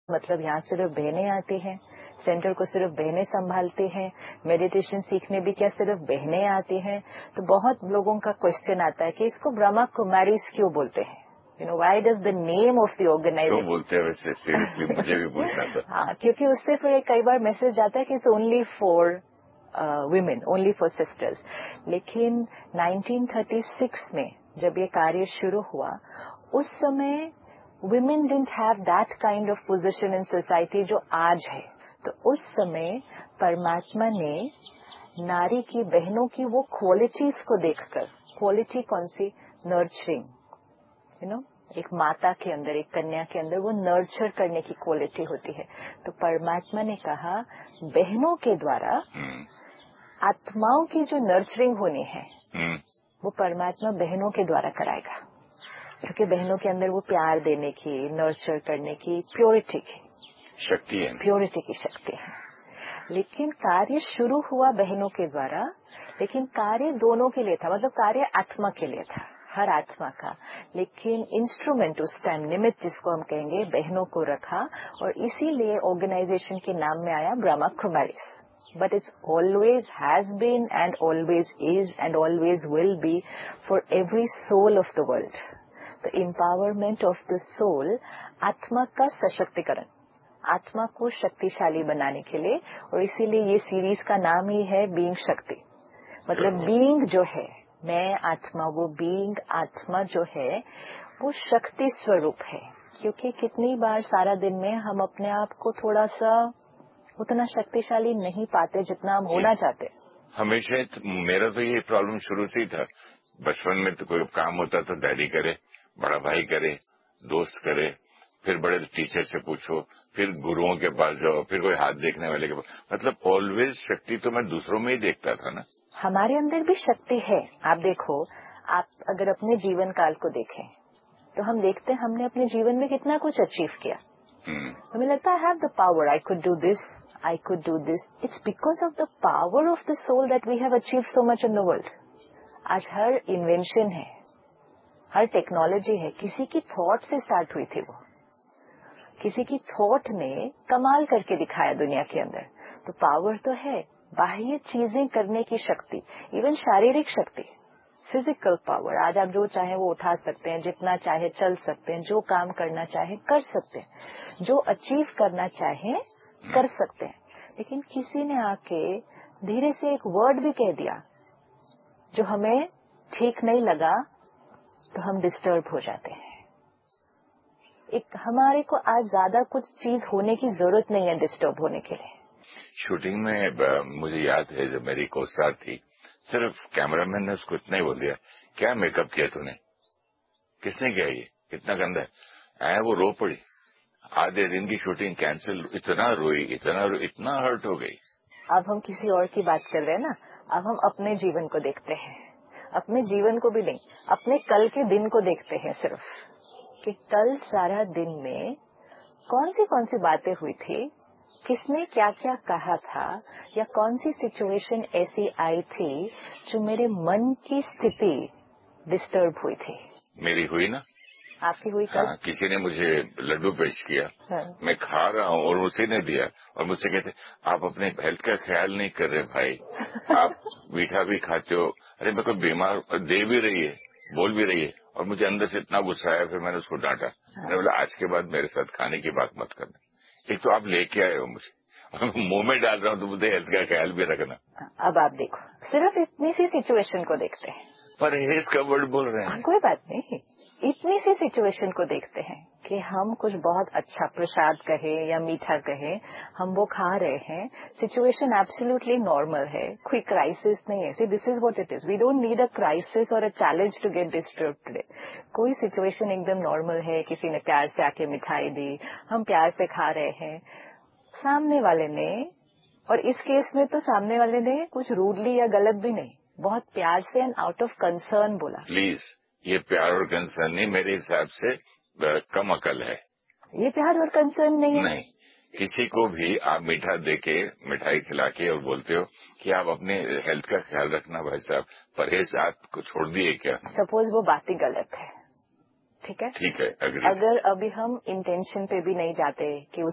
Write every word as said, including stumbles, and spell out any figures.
मतलब यहाँ सिर्फ बहनें आती हैं, सेंटर को सिर्फ बहनें संभालती हैं, मेडिटेशन सीखने भी क्या सिर्फ बहनें आती हैं। तो बहुत लोगों का क्वेश्चन आता है कि इसको ब्रह्मा कुमारीज क्यों बोलते हैं, you know why does the name of the organisation क्यों बोलते हैं वैसे, सीरियसली मुझे भी पूछना था। हाँ, क्योंकि उससे फिर एक कई बार मैसेज आता है कि it's only for women, only for sisters. लेकिन नाइनटीन थर्टी सिक्स में जब ये कार्य शुरू हुआ, उस समय women didn't have that kind of position in society जो आज है। तो उस समय परमात्मा ने नारी की, बहनों की वो क्वालिटीज को देखकर, क्वालिटी कौन सी, नर्चरिंग, यू नो, एक माता के अंदर, एक कन्या के अंदर वो नर्चर करने की क्वालिटी होती है। तो परमात्मा ने कहा बहनों के द्वारा आत्माओं की जो नर्चरिंग होनी है वो परमात्मा बहनों के द्वारा कराएगा, क्योंकि बहनों के अंदर वो प्यार देने की, नर्चर करने की, प्योरिटी की शक्ति है, प्योरिटी की शक्ति है। लेकिन कार्य शुरू हुआ बहनों के द्वारा, लेकिन कार्य दोनों के लिए था, मतलब कार्य आत्मा के लिए था, हर आत्मा का। लेकिन इंस्ट्रूमेंट उस टाइम, निमित्त जिसको हम कहेंगे, बहनों को रखा, और इसीलिए ऑर्गेनाइजेशन के नाम में आया Brahma Kumaris. But it's always has been and always is and always will be for every soul of the world. The empowerment of the soul, आत्मा का सशक्तिकरण, आत्मा को शक्तिशाली बनाने के लिए। और इसीलिए ये सीरीज का नाम ही है बीइंग शक्ति। मतलब बीइंग जो है, मैं आत्मा, वो बीइंग आत्मा जो है वो शक्ति स्वरूप है। क्योंकि कितनी बार सारा दिन में हम अपने आप को थोड़ा सा उतना शक्तिशाली नहीं पाते जितना हम होना चाहते। हमेशा मेरा तो ये प्रॉब्लम शुरू से ही था। बचपन में तो कोई काम होता तो डैडी करे, बड़ा भाई करे, दोस्त करे, फिर बड़े टीचर से पूछो, फिर गुरुओं के पास जाओ, फिर कोई हाथ देखने वाले के पास। मतलब ऑलवेज शक्ति तो मैं दूसरों में ही देखता था ना। हमारे अंदर भी शक्ति है। आप देखो, आप अगर अपने जीवन काल को देखें तो हम देखते हैं हमने अपने जीवन में कितना कुछ अचीव किया। हमें लगता है I have the power, I could do this, I could do this. It's because of the power of the soul that we have achieve so much in the world. आज हर इन्वेंशन है, हर technology है, किसी की thought से start हुई थी। वो किसी की थॉट ने कमाल करके दिखाया दुनिया के अंदर। तो पावर तो है, बाह्य चीजें करने की शक्ति, इवन शारीरिक शक्ति, फिजिकल पावर। आज आप जो चाहे वो उठा सकते हैं, जितना चाहे चल सकते हैं, जो काम करना चाहे कर सकते हैं, जो अचीव करना चाहे कर सकते हैं। लेकिन किसी ने आके धीरे से एक वर्ड भी कह दिया जो हमें ठीक नहीं लगा तो हम डिस्टर्ब हो जाते हैं। एक हमारे को आज ज्यादा कुछ चीज होने की जरूरत नहीं है डिस्टर्ब होने के लिए। शूटिंग में मुझे याद है जब मेरी कोस्टार थी, सिर्फ कैमरामैन ने उसको इतना ही बोल दिया, क्या मेकअप किया तूने, किसने किया ये, कितना गंदा है। आया वो रो पड़ी, आधे दिन की शूटिंग कैंसिल, इतना रोई, इतना रोई, इतना हर्ट हो गई। अब हम किसी और की बात कर रहे हैं ना, अब हम अपने जीवन को देखते हैं, अपने जीवन को भी नहीं, अपने कल के दिन को देखते हैं सिर्फ, कि कल सारा दिन में कौन सी कौन सी बातें हुई थी, किसने क्या क्या कहा था, या कौन सी सिचुएशन ऐसी आई थी जो मेरे मन की स्थिति डिस्टर्ब हुई थी। मेरी हुई ना। आपकी हुई कल? हाँ, किसी ने मुझे लड्डू पेश किया, हाँ। मैं खा रहा हूँ और उसी ने दिया, और मुझसे कहते आप अपने हेल्थ का ख्याल नहीं कर रहे भाई, आप मीठा भी खाते हो। अरे मैं कोई बीमार, दे भी रही है, बोल भी रही है, और मुझे अंदर से इतना गुस्सा आया, फिर मैंने उसको डांटा। हाँ। मैंने बोला आज के बाद मेरे साथ खाने की बात मत करना, एक तो आप लेके आए हो मुझे, मुंह में डाल रहा हूँ तो मुझे हेल्थ का ख्याल भी रखना। अब आप देखो, सिर्फ इतनी सी सिचुएशन को देखते हैं, परहेज का वर्ड बोल रहे हैं। कोई बात नहीं, इतनी सी सिचुएशन को देखते हैं कि हम कुछ बहुत अच्छा प्रसाद कहे या मीठा कहे, हम वो खा रहे हैं, सिचुएशन एब्सोल्युटली नॉर्मल है, कोई क्राइसिस नहीं है। See this is what it is, we don't need a crisis और a challenge to get disturb today. कोई सिचुएशन एकदम नॉर्मल है, किसी ने प्यार से आके मिठाई दी, हम प्यार से खा रहे हैं, सामने वाले ने, और इस केस में तो सामने वाले ने कुछ रूडली या गलत भी नहीं, बहुत प्यार से एंड आउट ऑफ कंसर्न बोला। प्लीज, ये प्यार और कंसर्न नहीं, मेरे हिसाब से कम अकल है। ये प्यार और कंसर्न नहीं है। नहीं, किसी को भी आप मीठा देके, मिठाई खिला के और बोलते हो कि आप अपने हेल्थ का ख्याल रखना भाई साहब, परहेज आपको छोड़ दिए क्या? सपोज वो बात ही गलत है, ठीक है, ठीक है, अग्री। अगर अभी हम इंटेंशन पे भी नहीं जाते कि